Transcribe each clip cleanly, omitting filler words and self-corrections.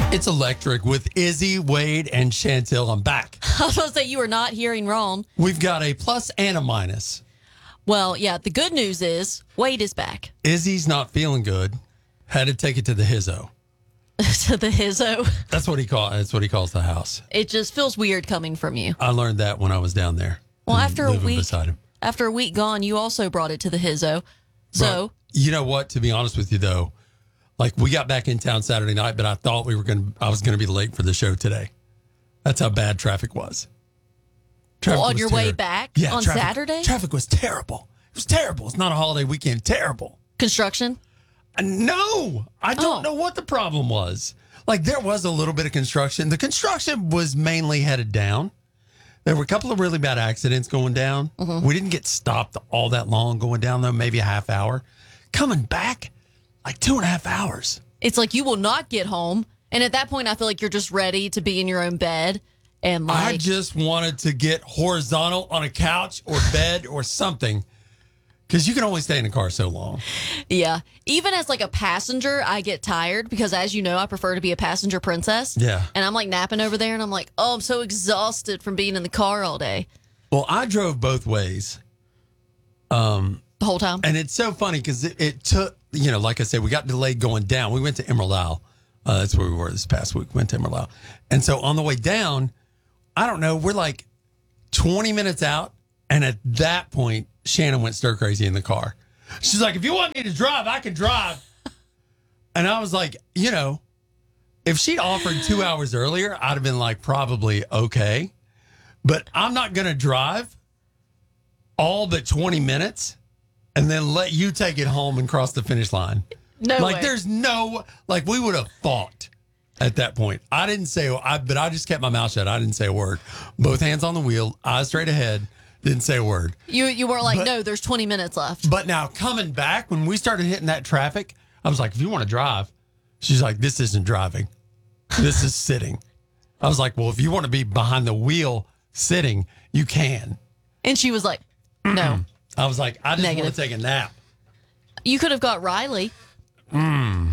It's electric with Izzy, Wade, and Chantel. I'm back. I was going to say you are not hearing wrong. We've got a plus and a minus. Well, yeah, the good news is Wade is back. Izzy's not feeling good. Had to take it to the hizzo. To the hizzo. That's what he calls the house. It just feels weird coming from you. I learned that when I was down there. Well, after a beside him. week gone, you also brought it to the hizzo. So, you know what? To be honest with you, though, like we got back in town Saturday night, but I thought I was going to be late for the show today. That's how bad traffic was. On your way back on Saturday? Traffic was terrible. It was terrible. It's not a holiday weekend. Terrible. Construction? No, I don't know what the problem was. Like there was a little bit of construction. The construction was mainly headed down. There were a couple of really bad accidents going down. Mm-hmm. We didn't get stopped all that long going down, though, maybe a half hour. Coming back, like 2.5 hours. It's like you will not get home. And at that point, I feel like you're just ready to be in your own bed. And I just wanted to get horizontal on a couch or bed or something. Because you can only stay in a car so long. Yeah. Even as like a passenger, I get tired because, as you know, I prefer to be a passenger princess. Yeah. And I'm like napping over there and I'm like, oh, I'm so exhausted from being in the car all day. Well, I drove both ways. The whole time. And it's so funny because it took, like I said, we got delayed going down. We went to Emerald Isle. That's where we were this past week. Went to Emerald Isle. And so on the way down, I don't know, we're like 20 minutes out. And at that point, Shannon went stir crazy in the car. She's like, if you want me to drive, I can drive. And I was like, if she'd offered 2 hours earlier, I'd have been like, probably okay. But I'm not going to drive all but 20 minutes and then let you take it home and cross the finish line. No way. There's we would have fought at that point. I didn't say, but I just kept my mouth shut. I didn't say a word. Both hands on the wheel, eyes straight ahead. Didn't say a word. You weren't like, no, there's 20 minutes left. But now coming back, when we started hitting that traffic, I was like, if you want to drive, she's like, this isn't driving. This is sitting. I was like, well, if you want to be behind the wheel sitting, you can. And she was like, no. I was like, I just want to take a nap. You could have got Riley. No.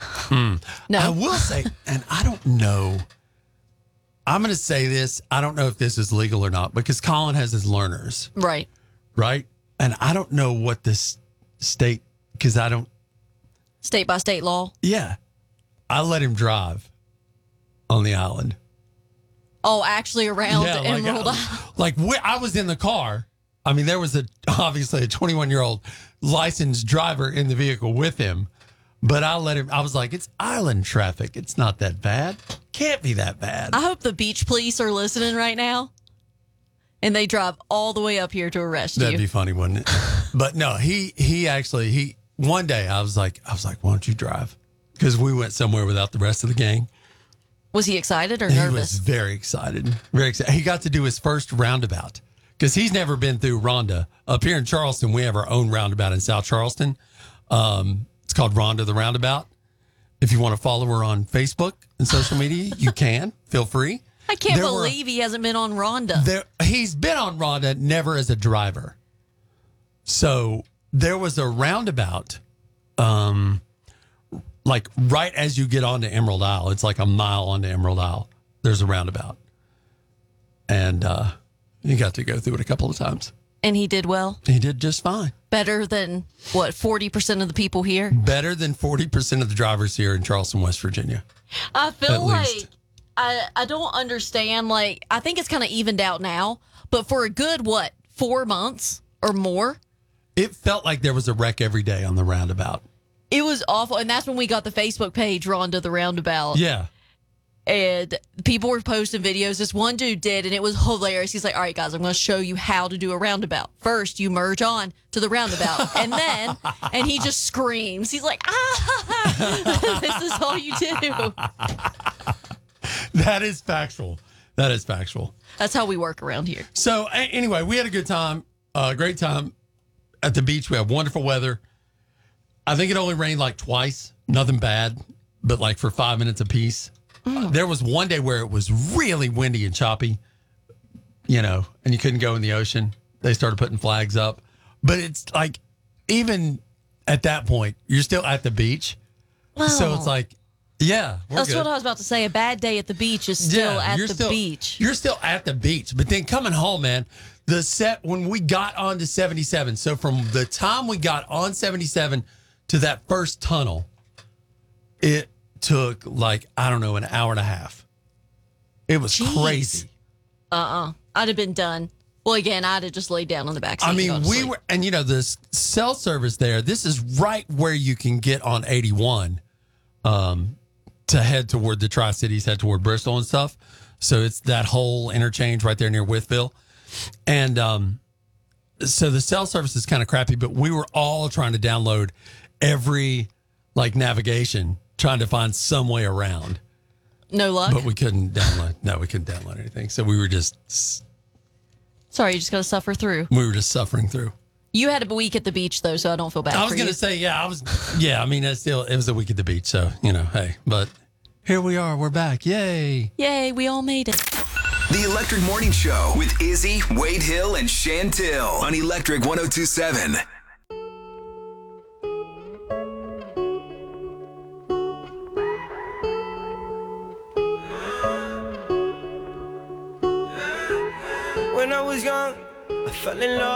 I will say, and I don't know. I'm going to say this. I don't know if this is legal or not because Colin has his learners. Right. And I don't know what this state, because I don't. State by state law? Yeah. I let him drive on the island. Oh, actually around Emerald Isle. I was in the car. I mean, there was obviously a 21-year-old licensed driver in the vehicle with him. But I let him, I was like, it's island traffic. It's not that bad. Can't be that bad. I hope the beach police are listening right now. And they drive all the way up here to arrest you. That'd be funny, wouldn't it? But no, one day I was like, why don't you drive? Because we went somewhere without the rest of the gang. Was he excited or nervous? He was very excited. Very excited. He got to do his first roundabout because he's never been through Rhonda. Up here in Charleston, we have our own roundabout in South Charleston. It's called Rhonda the Roundabout. If you want to follow her on Facebook and social media, you can. Feel free. I can't believe he hasn't been on Rhonda. He's been on Rhonda, never as a driver. So there was a roundabout, like right as you get onto Emerald Isle. It's like a mile onto Emerald Isle. There's a roundabout. And you got to go through it a couple of times. And he did well? He did just fine. Better than, 40% of the people here? Better than 40% of the drivers here in Charleston, West Virginia. I feel like I don't understand. Like, I think it's kind of evened out now. But for a good, 4 months or more? It felt like there was a wreck every day on the roundabout. It was awful. And that's when we got the Facebook page, Rhonda the Roundabout. Yeah. And people were posting videos. This one dude did, and it was hilarious. He's like, all right, guys, I'm going to show you how to do a roundabout. First, you merge on to the roundabout. And he just screams. He's like, this is all you do. That is factual. That's how we work around here. So anyway, we had a good time, great time at the beach. We had wonderful weather. I think it only rained like twice. Nothing bad, but like for 5 minutes apiece. There was one day where it was really windy and choppy, and you couldn't go in the ocean. They started putting flags up. But it's like, even at that point, you're still at the beach. Wow. So it's like, Yeah, That's good. what I was about to say. A bad day at the beach is still at the beach. You're still at the beach, but then coming home, man. When we got onto 77, so from the time we got on 77 to that first tunnel, it took like, I don't know, an hour and a half. It was crazy. I'd have been done. Well, again, I'd have just laid down on the back seat. I mean, we were, and the cell service there, this is right where you can get on 81 to head toward the Tri-Cities, head toward Bristol and stuff. So it's that whole interchange right there near Wytheville. And so the cell service is kind of crappy, but we were all trying to download every navigation, trying to find some way around. No luck. But we couldn't download. No, we couldn't download anything. So we were just. Sorry, you just got to suffer through. We were just suffering through. You had a week at the beach though, so I don't feel bad. I was going to say, yeah, I mean, it was a week at the beach, so hey, but here we are, we're back, yay! Yay, we all made it. The Electric Morning Show with Izzy, Wade Hill, and Chantil on Electric 102.7. When I was young, I fell in love.